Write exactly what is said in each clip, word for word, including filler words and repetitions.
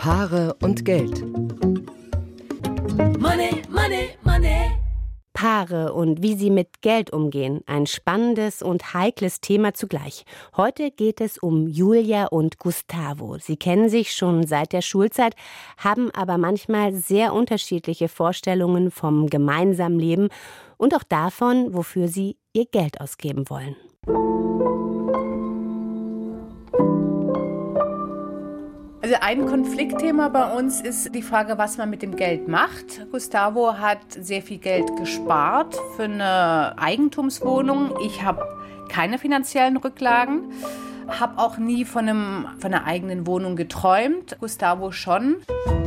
Paare und Geld. Money, money, money. Paare und wie sie mit Geld umgehen. Ein spannendes und heikles Thema zugleich. Heute geht es um Julia und Gustavo. Sie kennen sich schon seit der Schulzeit, haben aber manchmal sehr unterschiedliche Vorstellungen vom gemeinsamen Leben und auch davon, wofür sie ihr Geld ausgeben wollen. Also ein Konfliktthema bei uns ist die Frage, was man mit dem Geld macht. Gustavo hat sehr viel Geld gespart für eine Eigentumswohnung. Ich habe keine finanziellen Rücklagen, habe auch nie von, einem, von einer eigenen Wohnung geträumt. Gustavo schon.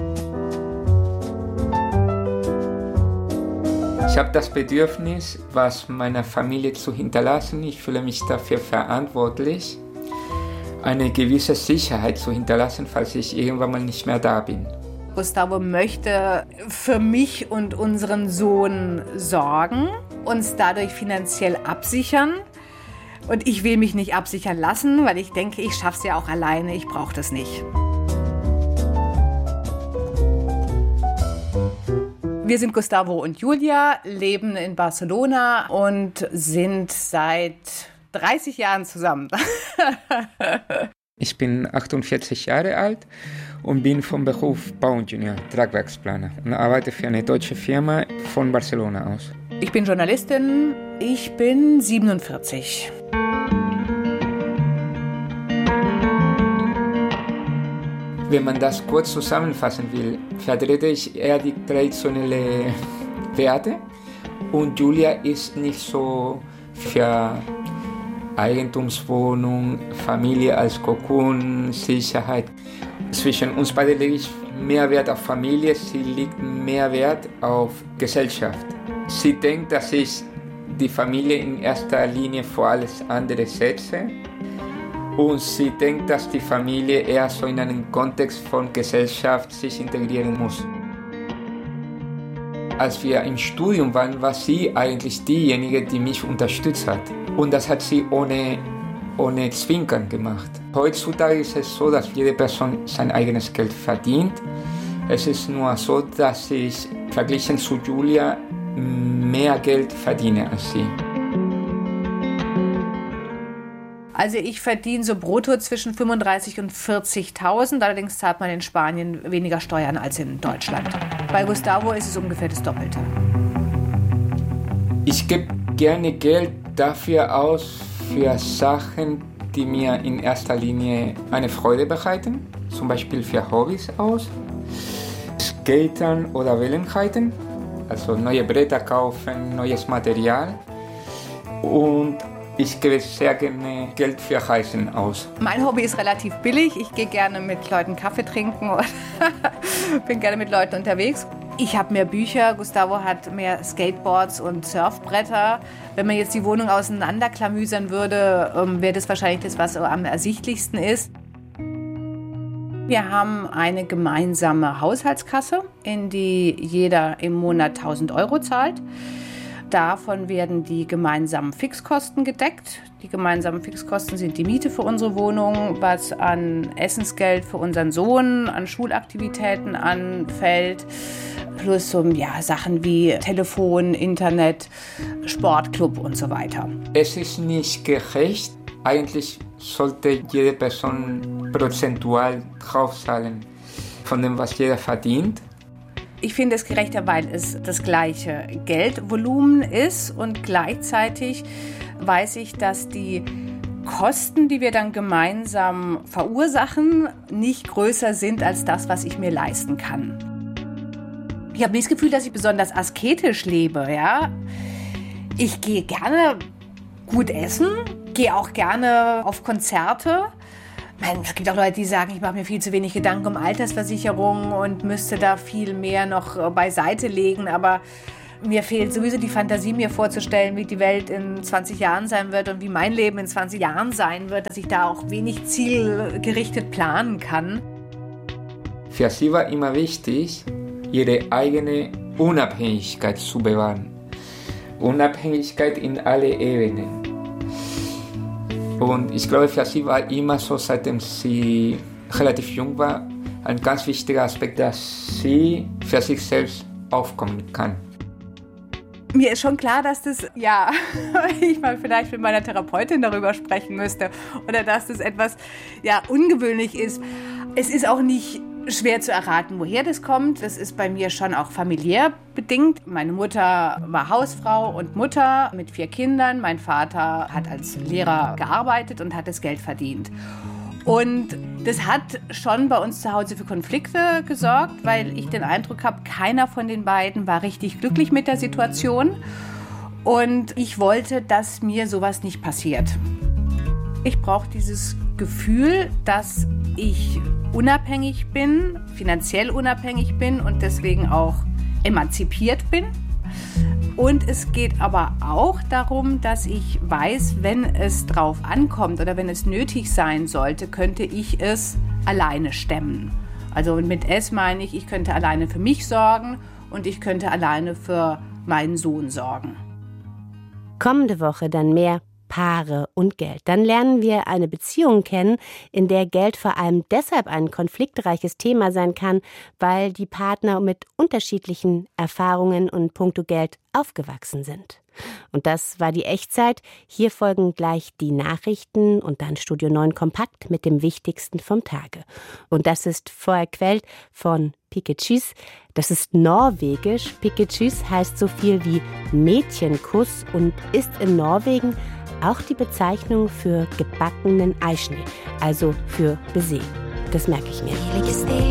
Ich habe das Bedürfnis, was meiner Familie zu hinterlassen. Ich fühle mich dafür verantwortlich, eine gewisse Sicherheit zu hinterlassen, falls ich irgendwann mal nicht mehr da bin. Gustavo möchte für mich und unseren Sohn sorgen, uns dadurch finanziell absichern. Und ich will mich nicht absichern lassen, weil ich denke, ich schaffe es ja auch alleine, ich brauche das nicht. Wir sind Gustavo und Julia, leben in Barcelona und sind seit dreißig Jahren zusammen. Ich bin achtundvierzig Jahre alt und bin vom Beruf Bauingenieur, Tragwerksplaner und arbeite für eine deutsche Firma von Barcelona aus. Ich bin Journalistin, ich bin siebenundvierzig. Wenn man das kurz zusammenfassen will, vertrete ich eher die traditionellen Werte und Julia ist nicht so für Eigentumswohnung, Familie als Kokon, Sicherheit. Zwischen uns beiden lege ich mehr Wert auf Familie, sie legt mehr Wert auf Gesellschaft. Sie denkt, dass ich die Familie in erster Linie vor alles andere setze. Und sie denkt, dass die Familie eher so in einen Kontext von Gesellschaft sich integrieren muss. Als wir im Studium waren, war sie eigentlich diejenige, die mich unterstützt hat. Und das hat sie ohne, ohne Zwinkern gemacht. Heutzutage ist es so, dass jede Person sein eigenes Geld verdient. Es ist nur so, dass ich verglichen zu Julia mehr Geld verdiene als sie. Also ich verdiene so brutto zwischen fünfunddreißigtausend und vierzigtausend. Allerdings zahlt man in Spanien weniger Steuern als in Deutschland. Bei Gustavo ist es ungefähr das Doppelte. Ich gebe gerne Geld dafür aus, für Sachen, die mir in erster Linie eine Freude bereiten. Zum Beispiel für Hobbys aus. Skatern oder Wellenreiten. Also neue Bretter kaufen, neues Material. Und ich gebe sehr gerne Geld für Reisen aus. Mein Hobby ist relativ billig. Ich gehe gerne mit Leuten Kaffee trinken oder bin gerne mit Leuten unterwegs. Ich habe mehr Bücher, Gustavo hat mehr Skateboards und Surfbretter. Wenn man jetzt die Wohnung auseinanderklamüsern würde, wäre das wahrscheinlich das, was am ersichtlichsten ist. Wir haben eine gemeinsame Haushaltskasse, in die jeder im Monat tausend Euro zahlt. Davon werden die gemeinsamen Fixkosten gedeckt. Die gemeinsamen Fixkosten sind die Miete für unsere Wohnung, was an Essensgeld für unseren Sohn, an Schulaktivitäten anfällt, plus so, ja, Sachen wie Telefon, Internet, Sportclub und so weiter. Es ist nicht gerecht. Eigentlich sollte jede Person prozentual draufzahlen von dem, was jeder verdient. Ich finde es gerechter, weil es das gleiche Geldvolumen ist und gleichzeitig weiß ich, dass die Kosten, die wir dann gemeinsam verursachen, nicht größer sind als das, was ich mir leisten kann. Ich habe nicht das Gefühl, dass ich besonders asketisch lebe. Ja? Ich gehe gerne gut essen, gehe auch gerne auf Konzerte. Es gibt auch Leute, die sagen, ich mache mir viel zu wenig Gedanken um Altersversicherung und müsste da viel mehr noch beiseite legen. Aber mir fehlt sowieso die Fantasie, mir vorzustellen, wie die Welt in zwanzig Jahren sein wird und wie mein Leben in zwanzig Jahren sein wird, dass ich da auch wenig zielgerichtet planen kann. Für sie war immer wichtig, ihre eigene Unabhängigkeit zu bewahren. Unabhängigkeit in alle Ebenen. Und ich glaube, für sie war immer so, seitdem sie relativ jung war, ein ganz wichtiger Aspekt, dass sie für sich selbst aufkommen kann. Mir ist schon klar, dass das, ja, ich mal vielleicht mit meiner Therapeutin darüber sprechen müsste oder dass das etwas, ja, ungewöhnlich ist. Es ist auch nicht schwer zu erraten, woher das kommt. Das ist bei mir schon auch familiär bedingt. Meine Mutter war Hausfrau und Mutter mit vier Kindern. Mein Vater hat als Lehrer gearbeitet und hat das Geld verdient. Und das hat schon bei uns zu Hause für Konflikte gesorgt, weil ich den Eindruck habe, keiner von den beiden war richtig glücklich mit der Situation. Und ich wollte, dass mir sowas nicht passiert. Ich brauche dieses Gefühl, dass ich unabhängig bin, finanziell unabhängig bin und deswegen auch emanzipiert bin. Und es geht aber auch darum, dass ich weiß, wenn es drauf ankommt oder wenn es nötig sein sollte, könnte ich es alleine stemmen. Also mit es meine ich, ich könnte alleine für mich sorgen und ich könnte alleine für meinen Sohn sorgen. Kommende Woche dann mehr Paare und Geld. Dann lernen wir eine Beziehung kennen, in der Geld vor allem deshalb ein konfliktreiches Thema sein kann, weil die Partner mit unterschiedlichen Erfahrungen und puncto Geld aufgewachsen sind. Und das war die Echtzeit. Hier folgen gleich die Nachrichten und dann Studio neun Kompakt mit dem Wichtigsten vom Tage. Und das ist Vorher Quell von Piketjys. Das ist norwegisch. Piketjys heißt so viel wie Mädchenkuss und ist in Norwegen auch die Bezeichnung für gebackenen Eischnee, also für Baiser. Das merke ich mir.